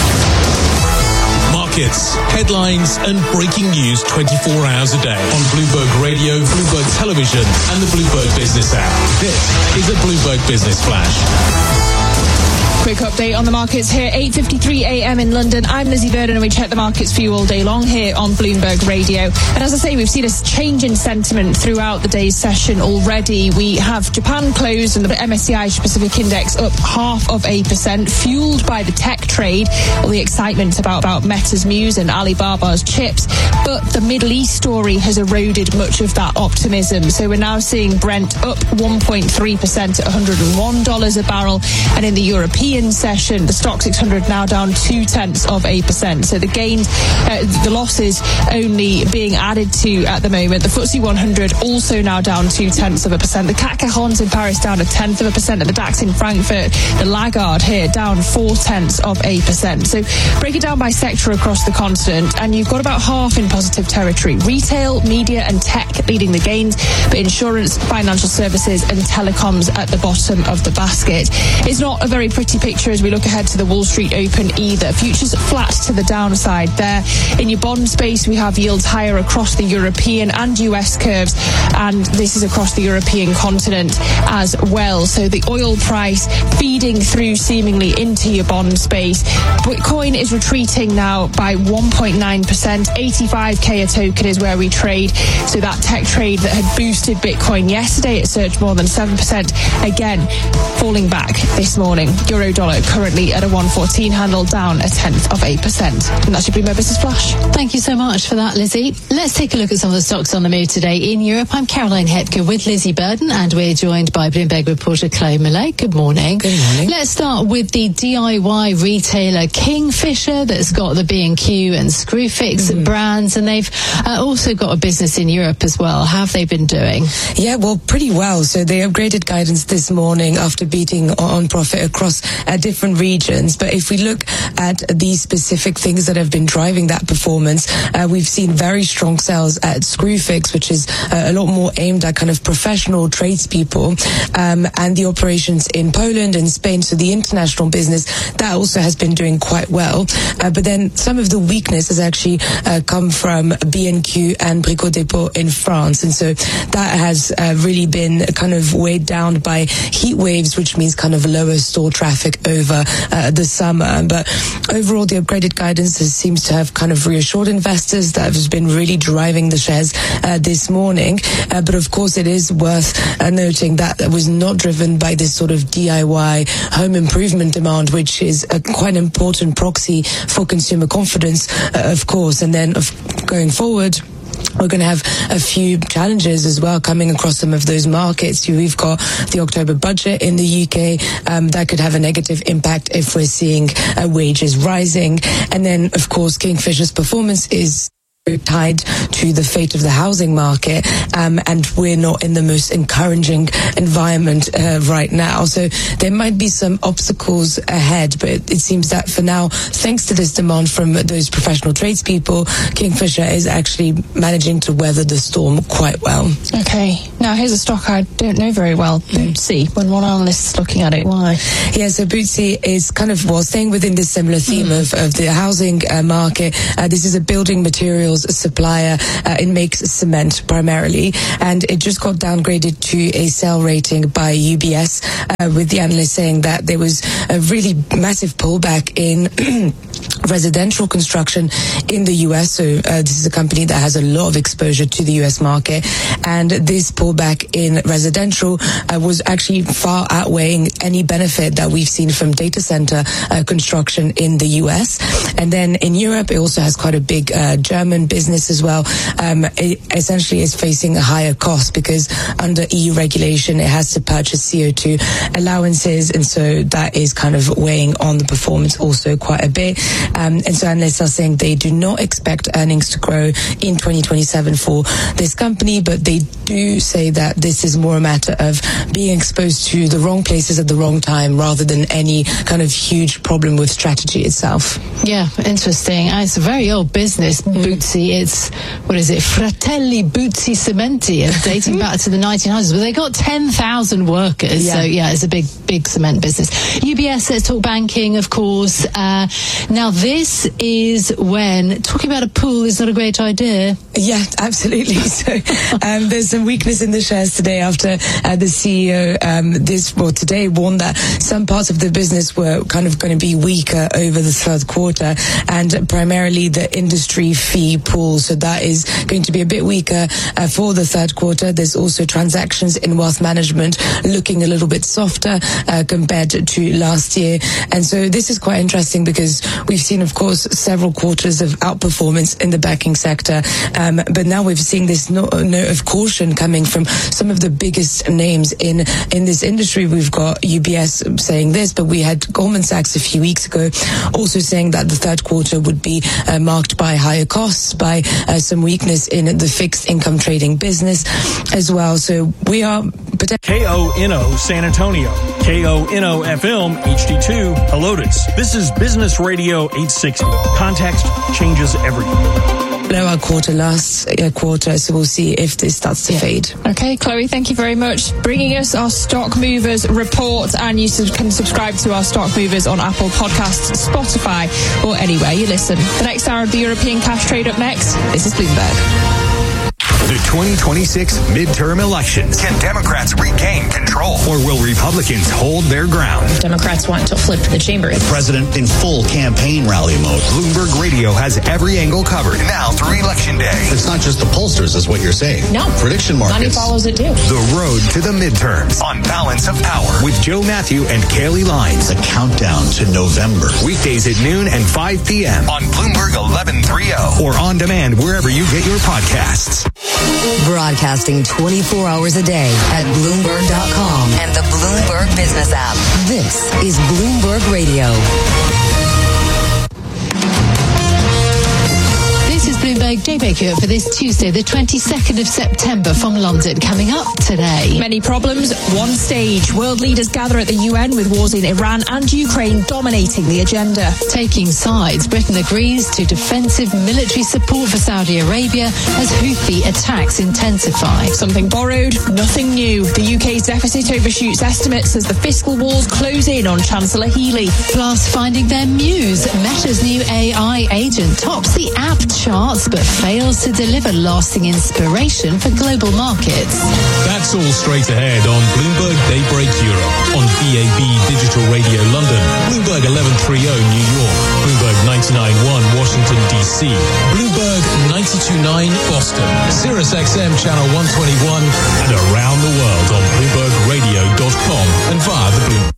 Markets, headlines, and breaking news twenty-four hours a day on Bloomberg Radio, Bloomberg Television, and the Bloomberg Business app. This is a Bloomberg Business Flash. Quick update on the markets here, eight fifty-three a.m. in London. I'm Lizzie Burden and we check the markets for you all day long here on Bloomberg Radio. And as I say, we've seen a change in sentiment throughout the day's session already. We have Japan closed and the M S C I Asia Pacific Index up half of a percent, fueled by the tech trade, all the excitement about, about Meta's news and Alibaba's chips. But the Middle East story has eroded much of that optimism. So we're now seeing Brent up one point three percent at one hundred one dollars a barrel. And in the European session, the Stock six hundred now down two tenths of a percent. So the gains, uh, the losses only being added to at the moment. The F T S E one hundred also now down two tenths of a percent. The C A C quarante in Paris down a tenth of a percent. And the DAX in Frankfurt, the laggard here, down four tenths of a percent. So break it down by sector across the continent, and you've got about half in positive territory. Retail, media, and tech leading the gains, but insurance, financial services, and telecoms at the bottom of the basket. It's not a very pretty picture as we look ahead to the Wall Street Open either. Futures flat to the downside there. In your bond space, we have yields higher across the European and U S curves, and this is across the European continent as well. So the oil price feeding through seemingly into your bond space. Bitcoin is retreating now by one point nine percent. eighty-five K a token is where we trade. So that tech trade that had boosted Bitcoin yesterday, it surged more than seven percent. Again, falling back this morning. Euro dollar currently at a one fourteen handle, down a tenth of a percent. And that should be my business flash. Thank you so much for that, Lizzie. Let's take a look at some of the stocks on the move today in Europe. I'm Caroline Hepker with Lizzie Burden, and we're joined by Bloomberg reporter Chloe Millay. Good morning. Good morning. Let's start with the D I Y retailer Kingfisher that's got the B and Q and Screwfix mm-hmm. brands, and they've uh, also got a business in Europe as well. How have they been doing? Yeah, well, pretty well. So they upgraded guidance this morning after beating on profit across uh, different regions. But if we look at these specific things that have been driving that performance, uh, we've seen very strong sales at Screwfix, which is uh, a lot more aimed at kind of professional tradespeople, um, and the operations in Poland and Spain. So the international business, that also has been doing quite well. Uh, but then some of the weakness has actually uh, come from B and Q and Brico Dépôt in France. And so that has uh, really been kind of weighed down by heat waves, which means kind of lower store traffic over uh, the summer. But overall, the upgraded guidance has, seems to have kind of reassured investors. That has been really driving the shares uh, this morning. Uh, but of course, it is worth uh, noting that that was not driven by this sort of D I Y home improvement demand, which is a quite important proxy for consumer confidence, uh, of course. And then of going forward, we're going to have a few challenges as well coming across some of those markets. We've got the October budget in the U K. Um, that could have a negative impact if we're seeing uh, wages rising. And then, of course, Kingfisher's performance is tied to the fate of the housing market, um, and we're not in the most encouraging environment uh, right now. So there might be some obstacles ahead, but it, it seems that for now, thanks to this demand from those professional tradespeople, Kingfisher is actually managing to weather the storm quite well. Okay, now here's a stock I don't know very well, Bootsy, when one analyst is looking at it. Why? Yeah, so Bootsy is kind of, well, staying within this similar theme mm. of, of the housing uh, market. Uh, this is a building materials supplier. Uh, it makes cement primarily, and it just got downgraded to a sell rating by U B S, uh, with the analyst saying that there was a really massive pullback in residential construction in the U S. So uh, this is a company that has a lot of exposure to the U S market, and this pullback in residential uh, was actually far outweighing any benefit that we've seen from data center uh, construction in the U S. And then in Europe, it also has quite a big uh, German business as well. Um, it essentially is facing a higher cost because under E U regulation, it has to purchase C O two allowances, and so that is kind of weighing on the performance also quite a bit. Um, and so analysts are saying they do not expect earnings to grow in twenty twenty-seven for this company, but they do say that this is more a matter of being exposed to the wrong places at the wrong time rather than any kind of huge problem with strategy itself. Yeah, interesting. And it's a very old business, mm. Bootsy. It's, what is it, Fratelli Bootsy Cementi, and dating back to the nineteen hundreds. But they got ten thousand workers, yeah. So yeah, it's a big, big cement business. U B S, let's talk banking, of course. Uh, now, this is when talking about a pool is not a great idea. Yeah, absolutely. So um, there's some weakness in the shares today after uh, the C E O um, this well today warned that some parts of the business were kind of going to be weaker over the third quarter, and primarily the industry fee pool. So that is going to be a bit weaker uh, for the third quarter. There's also transactions in wealth management looking a little bit softer uh, compared to last year. And so this is quite interesting because we've seen, of course, several quarters of outperformance in the banking sector. Um, but now we've seen this note no of caution coming from some of the biggest names in, in this industry. We've got U B S saying this, but we had Goldman Sachs a few weeks ago also saying that the third quarter would be uh, marked by higher costs, by uh, some weakness in the fixed income trading business as well. So we are... K O N O San Antonio, K O N O F M H D two Helotes. This is Business Radio eight sixty. Context changes everything. Below our quarter last uh, quarter, so we'll see if this starts to yeah. fade. Okay, Chloe, thank you very much. Bringing us our Stock Movers report, and you can subscribe to our Stock Movers on Apple Podcasts, Spotify, or anywhere you listen. The next hour of the European cash trade up next. This is Bloomberg. The twenty twenty-six midterm elections. Can Democrats regain control, or will Republicans hold their ground? Democrats want to flip the chamber. The president in full campaign rally mode. Bloomberg Radio has every angle covered now through Election Day. It's not just the pollsters, is what you're saying. No. Prediction markets. Money follows it too. The road to the midterms on Balance of Power with Joe Matthew and Kaylee Lines. The countdown to November. Weekdays at noon and five p.m. on Bloomberg eleven thirty or on demand wherever you get your podcasts. Broadcasting twenty-four hours a day at Bloomberg dot com and the Bloomberg Business app. This is Bloomberg Radio. This is Bloomberg Bloomberg Daybreak Europe for this Tuesday, the twenty-second of September from London. Coming up today. Many problems, one stage. World leaders gather at the U N with wars in Iran and Ukraine dominating the agenda. Taking sides, Britain agrees to defensive military support for Saudi Arabia as Houthi attacks intensify. Something borrowed, nothing new. The U K's deficit overshoots estimates as the fiscal walls close in on Chancellor Healey. Plus, finding their muse. Meta's new A I agent tops the app charts but fails to deliver lasting inspiration for global markets. That's all straight ahead on Bloomberg Daybreak Europe on B A B Digital Radio London, Bloomberg eleven thirty New York, Bloomberg ninety-nine point one Washington D C, Bloomberg ninety-two point nine Boston, Sirius X M Channel one twenty-one, and around the world on Bloomberg Radio dot com and via the Bloomberg.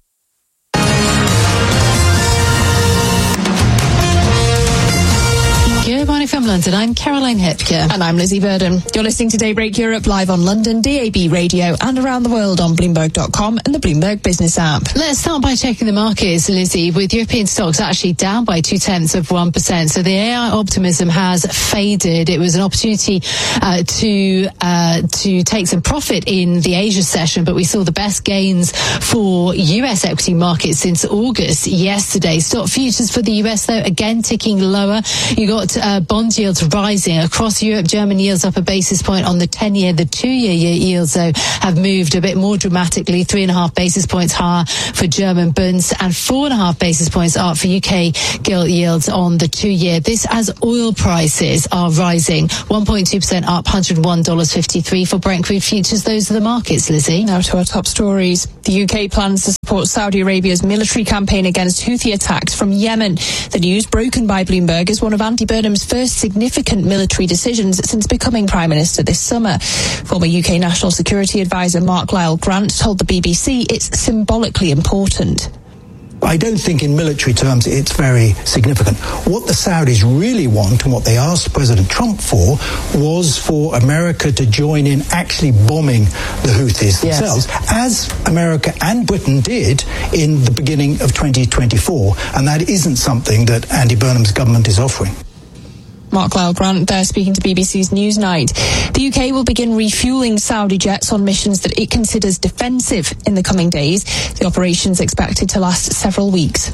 Good morning from London. I'm Caroline Hepker. And I'm Lizzie Burden. You're listening to Daybreak Europe live on London, D A B Radio, and around the world on Bloomberg dot com and the Bloomberg Business app. Let's start by checking the markets, Lizzie, with European stocks actually down by two-tenths of one percent. So the A I optimism has faded. It was an opportunity uh, to uh, to take some profit in the Asia session, but we saw the best gains for U S equity markets since August yesterday. Stock futures for the U S, though, again ticking lower. You got uh, bond yields rising across Europe. German yields up a basis point on the ten-year. The two-year yields, though, have moved a bit more dramatically. Three and a half basis points higher for German bunds and four and a half basis points up for U K gilt yields on the two-year. This as oil prices are rising. one point two percent up, one hundred one dollars fifty-three for Brent crude futures. Those are the markets, Lizzie. Now to our top stories. The U K plans to support Saudi Arabia's military campaign against Houthi attacks from Yemen. The news, broken by Bloomberg, is one of Andy Burnham's first significant military decisions since becoming Prime Minister this summer. Former U K National Security Advisor Mark Lyle Grant told the B B C it's symbolically important. I don't think in military terms it's very significant. What the Saudis really want and what they asked President Trump for was for America to join in actually bombing the Houthis themselves, yes, as America and Britain did in the beginning of twenty twenty-four. And that isn't something that Andy Burnham's government is offering. Mark Lyle Grant there speaking to B B C's Newsnight. The U K will begin refuelling Saudi jets on missions that it considers defensive in the coming days. The operation's expected to last several weeks.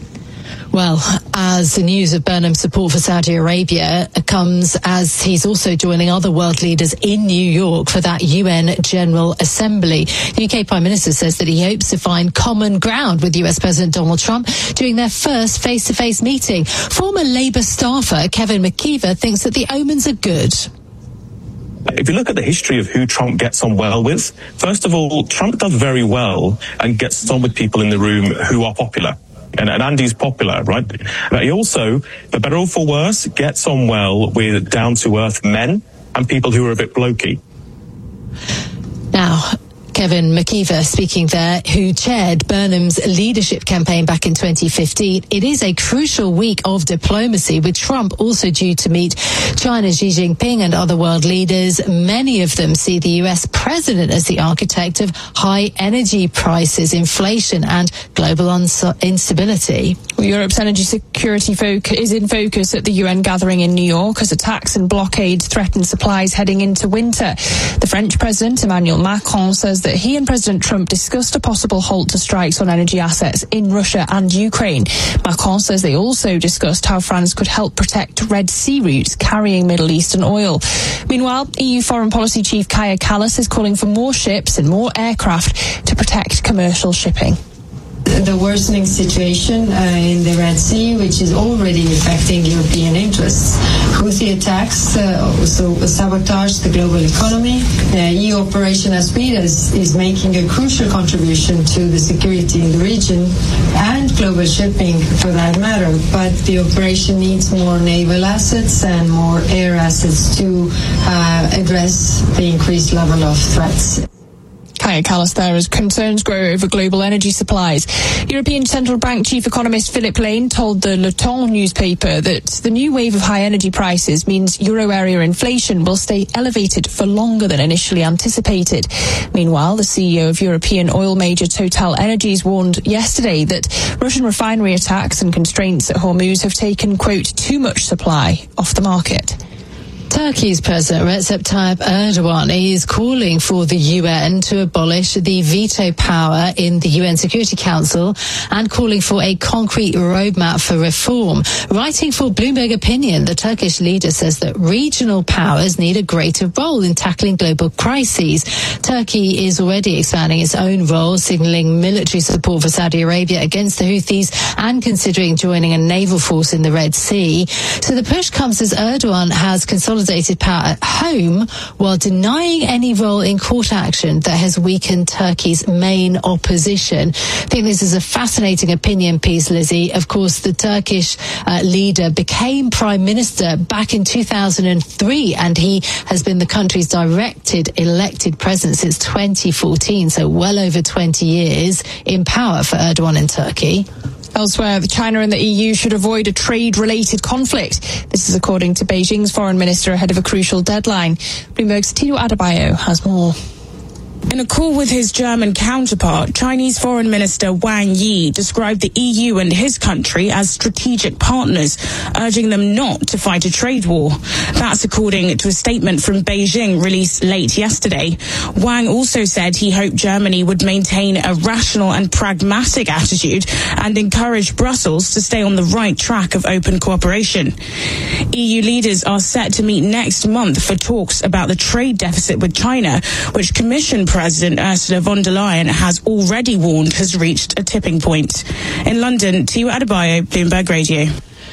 Well, as the news of Burnham's support for Saudi Arabia comes as he's also joining other world leaders in New York for that U N General Assembly. The U K Prime Minister says that he hopes to find common ground with U S President Donald Trump during their first face-to-face meeting. Former Labour staffer Kevin McKeever thinks that the omens are good. If you look at the history of who Trump gets on well with, first of all, Trump does very well and gets on with people in the room who are popular. And, and Andy's popular, right? But he also, for better or for worse, gets on well with down-to-earth men and people who are a bit blokey. Now, Kevin McKeever speaking there, who chaired Burnham's leadership campaign back in twenty fifteen. It is a crucial week of diplomacy, with Trump also due to meet China's Xi Jinping and other world leaders. Many of them see the U S president as the architect of high energy prices, inflation and global instability. Well, Europe's energy security foc- is in focus at the U N gathering in New York as attacks and blockades threaten supplies heading into winter. The French President Emmanuel Macron says that he and President Trump discussed a possible halt to strikes on energy assets in Russia and Ukraine. Macron says they also discussed how France could help protect Red Sea routes carrying Middle Eastern oil. Meanwhile, E U Foreign Policy Chief Kaja Kallas is calling for more ships and more aircraft to protect commercial shipping. The worsening situation uh, in the Red Sea, which is already affecting European interests. Houthi attacks uh, also sabotage the global economy. The E U operation Aspida is, is making a crucial contribution to the security in the region and global shipping for that matter. But the operation needs more naval assets and more air assets to uh, address the increased level of threats. Kaja Kallas there as concerns grow over global energy supplies. European Central Bank Chief Economist Philip Lane told the Le Temps newspaper that the new wave of high energy prices means euro area inflation will stay elevated for longer than initially anticipated. Meanwhile, the C E O of European oil major Total Energies warned yesterday that Russian refinery attacks and constraints at Hormuz have taken, quote, too much supply off the market. Turkey's President Recep Tayyip Erdogan is calling for the U N to abolish the veto power in the U N Security Council and calling for a concrete roadmap for reform. Writing for Bloomberg Opinion, the Turkish leader says that regional powers need a greater role in tackling global crises. Turkey is already expanding its own role, signalling military support for Saudi Arabia against the Houthis and considering joining a naval force in the Red Sea. So the push comes as Erdogan has consolidated power at home while denying any role in court action that has weakened Turkey's main opposition. I think this is a fascinating opinion piece, Lizzie. Of course, the Turkish uh, leader became prime minister back in two thousand three, and he has been the country's directed elected president since twenty fourteen, so well over twenty years in power for Erdogan in Turkey. Elsewhere, China and the E U should avoid a trade-related conflict. This is according to Beijing's foreign minister ahead of a crucial deadline. Bloomberg's Tito Adebayo has more. In a call with his German counterpart, Chinese Foreign Minister Wang Yi described the E U and his country as strategic partners, urging them not to fight a trade war. That's according to a statement from Beijing released late yesterday. Wang also said he hoped Germany would maintain a rational and pragmatic attitude and encourage Brussels to stay on the right track of open cooperation. E U leaders are set to meet next month for talks about the trade deficit with China, which Commission President Ursula von der Leyen has already warned has reached a tipping point. In London, Tio Adebayo, Bloomberg Radio.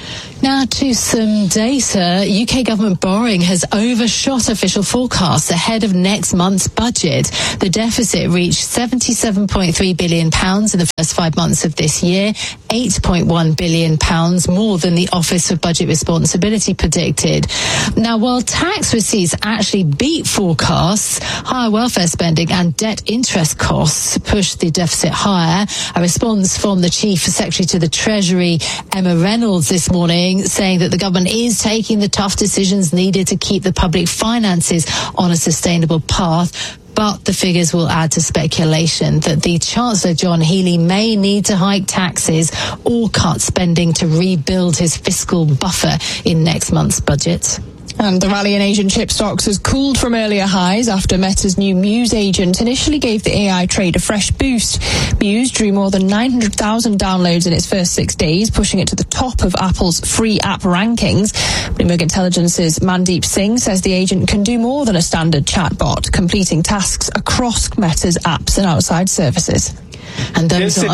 Now to some data. U K government borrowing has overshot official forecasts ahead of next month's budget. The deficit reached seventy-seven point three billion pounds in the first five months of this year, eight point one billion pounds more than the Office of Budget Responsibility predicted. Now, while tax receipts actually beat forecasts, higher welfare spending and debt interest costs pushed the deficit higher. A response from the Chief Secretary to the Treasury, Emma Reynolds, this morning, saying that the government is taking the tough decisions needed to keep the public finances on a sustainable path. But the figures will add to speculation that the Chancellor, John Healey, may need to hike taxes or cut spending to rebuild his fiscal buffer in next month's budget. And the rally in Asian chip stocks has cooled from earlier highs after Meta's new Muse agent initially gave the A I trade a fresh boost. Muse drew more than nine hundred thousand downloads in its first six days, pushing it to the top of Apple's free app rankings. Bloomberg Intelligence's Mandeep Singh says the agent can do more than a standard chatbot, completing tasks across Meta's apps and outside services. And those are...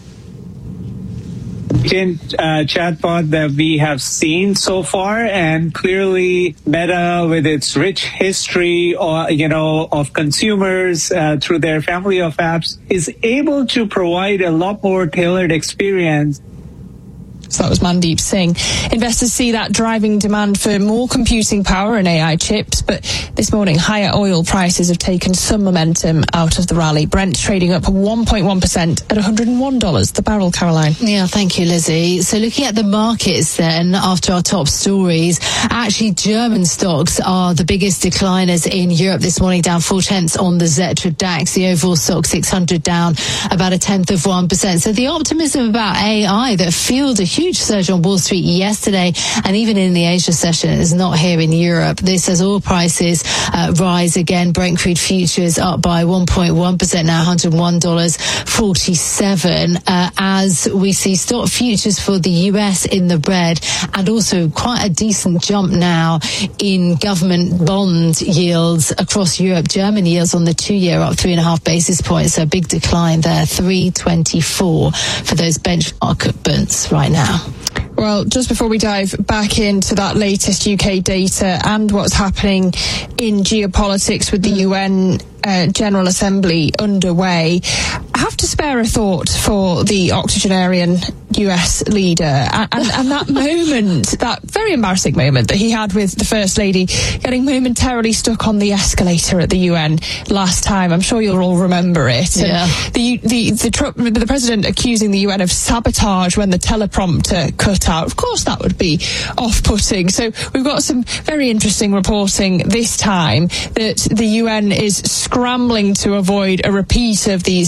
Uh, chatbot that we have seen so far, and clearly Meta, with its rich history, or you know, of consumers uh, through their family of apps, is able to provide a lot more tailored experience. So that was Mandeep Singh. Investors see that driving demand for more computing power and A I chips, but this morning higher oil prices have taken some momentum out of the rally. Brent trading up one point one percent at one hundred one dollars the barrel, Caroline. Yeah, thank you, Lizzie. So looking at the markets then, after our top stories, actually German stocks are the biggest decliners in Europe this morning, down four tenths on the Xetra DAX. The overall stock six hundred down about a tenth of one percent. So the optimism about A I that fueled a huge surge on Wall Street yesterday and even in the Asia session is not here in Europe. This as oil prices uh, rise again. Brent crude futures up by one point one percent now, one hundred one dollars forty-seven, uh, as we see stock futures for the U S in the red, and also quite a decent jump now in government bond yields across Europe. German yields on the two-year up three and a half basis points, so a big decline there, three twenty-four for those benchmark bonds right now. Well, just before we dive back into that latest U K data and what's happening in geopolitics with the U N uh, General Assembly underway, I have to spare a thought for the octogenarian U S leader and, and, and that moment, that very embarrassing moment that he had with the First Lady getting momentarily stuck on the escalator at the U N last time. I'm sure you'll all remember it. Yeah. And the, the, the, Trump, the president accusing the U N of sabotage when the teleprompter cut out. Of course that would be off-putting. So we've got some very interesting reporting this time that the U N is scrambling to avoid a repeat of these snap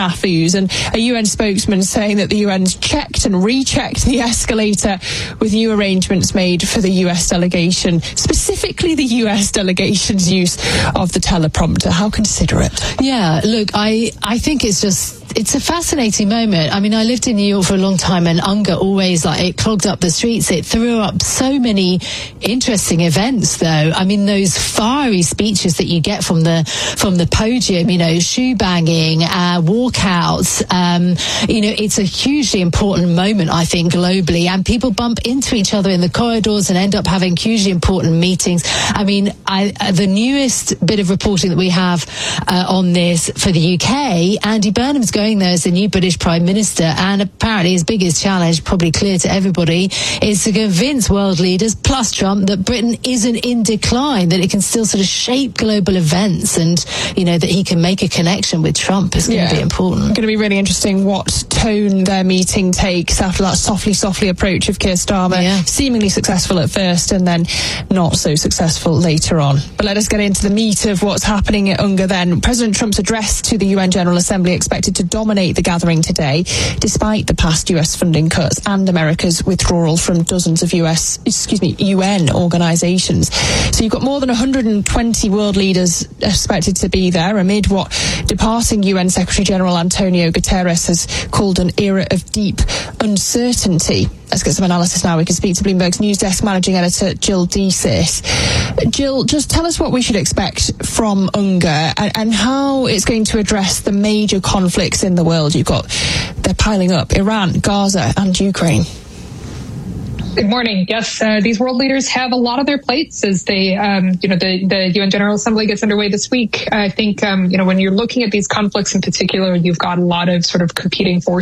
snafus, and a U N spokesman saying that the U N's checked and rechecked the escalator with new arrangements made for the U S delegation, specifically the U S delegation's use of the teleprompter. How considerate. Yeah, look, I, I think it's just, it's a fascinating moment. I mean, I lived in New York for a long time, and UNGA always, like, it clogged up the streets. It threw up so many interesting events, though. I mean, those fiery speeches that you get from the from the podium, you know, shoe banging, uh, walkouts. Um, you know, it's a hugely important moment, I think, globally, and people bump into each other in the corridors and end up having hugely important meetings. I mean, I, uh, the newest bit of reporting that we have uh, on this for the U K, Andy Burnham's going there as the new British Prime Minister, and apparently his biggest challenge, probably clear to everybody, is to convince world leaders, plus Trump, that Britain isn't in decline, that it can still sort of shape global events, and, you know, that he can make a connection with Trump is going yeah. to be important. Going to be really interesting what tone their meeting takes after that softly, softly approach of Keir Starmer, yeah. seemingly successful at first and then not so successful later on. But let us get into the meat of what's happening at UNGA then. President Trump's address to the U N General Assembly expected to dominate the gathering today, despite the past U S funding cuts and America's withdrawal from dozens of U S, excuse me, U N organisations. So you've got more than one hundred twenty world leaders expected to be there amid what departing U N Secretary General Antonio Guterres has called an era of deep uncertainty. Let's get some analysis now. We can speak to Bloomberg's news desk managing editor Jill Deasis. Jill, just tell us what we should expect from UNGA and, and how it's going to address the major conflicts in the world. You've got, they're piling up, Iran, Gaza and Ukraine. Good morning. Yes, uh, these world leaders have a lot on their plates as they, um, you know, the, the U N General Assembly gets underway this week. I think, um, you know, when you're looking at these conflicts in particular, you've got a lot of sort of competing forces